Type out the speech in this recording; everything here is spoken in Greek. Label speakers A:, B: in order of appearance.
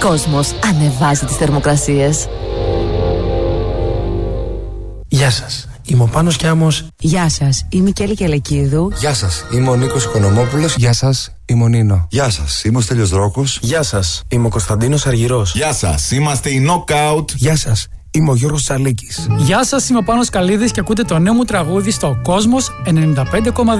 A: Κόσμος ανεβάζει τις θερμοκρασίες.
B: Γεια σας, είμαι ο Πάνος Κιάμος.
C: Γεια σας, είμαι η Κέλη Κελεκίδου.
D: Γεια σας, είμαι ο Νίκος Οικονομόπουλος.
E: Γεια σας, είμαι ο Νίνο.
F: Γεια σας, είμαι ο Στέλιος Δρόκος.
B: Γεια σας, είμαι ο Κωνσταντίνος Αργυρός.
G: Γεια σας, είμαστε οι Knockout.
E: Γεια σας, είμαι ο Γιώργος Τσαλίκης.
H: Γεια σας, είμαι ο Πάνος Καλίδης και ακούτε το νέο μου τραγούδι στο Κόσμος 95,2.